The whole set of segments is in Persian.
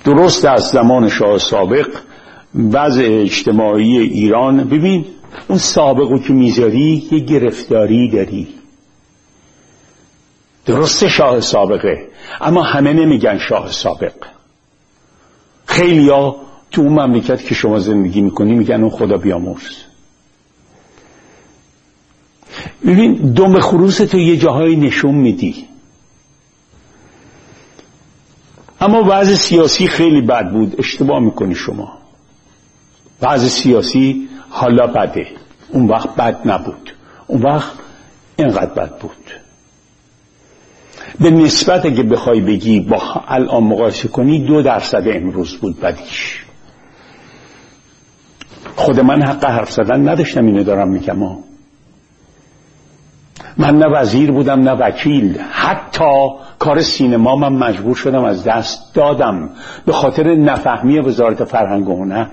درست از زمان شاه سابق وضع اجتماعی ایران، ببین اون سابقو که میذاری یه گرفتاری داری. درسته شاه سابقه، اما همه نمیگن شاه سابق. خیلیا تو اون مملکت که شما زندگی میکنی میگن اون خدا بیامرز. ببین دم خروس تو یه جاهای نشون میدی. اما وضع سیاسی خیلی بد بود. اشتباه میکنی شما. وضع سیاسی حالا بده، اون وقت بد نبود. اون وقت اینقدر بد بود. به نسبت اگه بخوای بگی با الان مقایسه کنی 2% امروز بود بدیش. خود من حق حرف زدن نداشتم، اینو دارم میگم. من نه وزیر بودم نه وکیل. حتی کار سینما من مجبور شدم از دست دادم به خاطر نفهمی وزارت فرهنگ و هنر،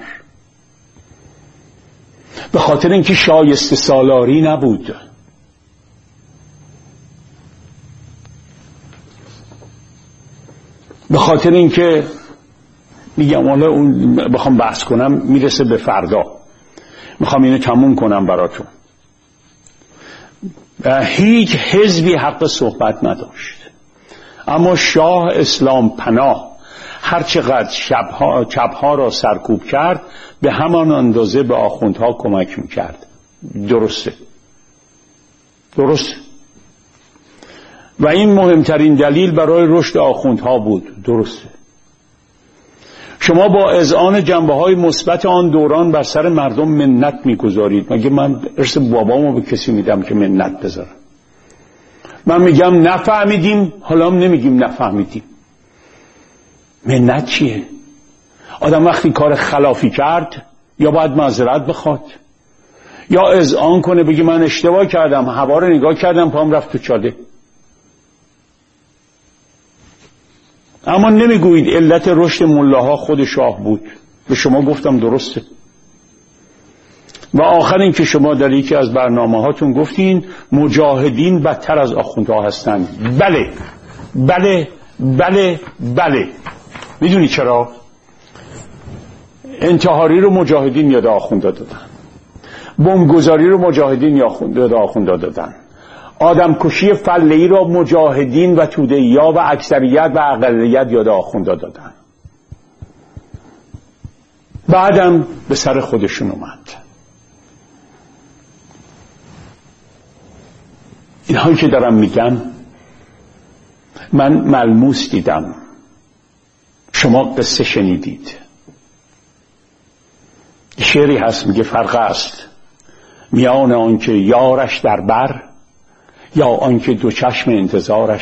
به خاطر اینکه شایسته سالاری نبود. به خاطر اینکه میگم حالا اون بخوام بحث کنم میرسه به فردا، میخوام اینو تموم کنم براتون. هیچ حزبی حق صحبت نداشت، اما شاه اسلام پناه هر چقدر چپها را سرکوب کرد به همان اندازه به آخوندها کمک میکرد. درسته. و این مهمترین دلیل برای رشد آخوندها بود. درسته. شما با اذعان جنبه‌های مثبت آن دوران بر سر مردم منت میگذارید. مگه من ارث بابامو به کسی میدم که منت بذارم؟ من میگم نفهمیدیم، حالا هم نمیگیم نفهمیدیم. منت چیه؟ آدم وقتی کار خلافی کرد یا باید معذرت بخواد یا اذعان کنه بگه من اشتباه کردم، هوا رو نگاه کردم پام رفت تو چاله. اما نمیگویید علت رشد ملاها خود شاه بود. به شما گفتم درسته. و آخر این که شما در یکی از برنامه هاتون گفتین مجاهدین بدتر از آخوندها هستند. بله. میدونی چرا؟ انتحاری رو مجاهدین یاد آخوندها دادن، بمبگذاری رو مجاهدین یاد آخوندها دادن، آدم کشی فله‌ای را مجاهدین و توده‌ای‌ها و اکثریت و اقلیت یاد آخوندها دادن. بعدم به سر خودشون اومد. اینهایی که دارم میگم من ملموس دیدم، شما قصه شنیدید. شعری هست میگه فرق است میان آنکه یارش در بر یا آنکه دو چشم انتظارش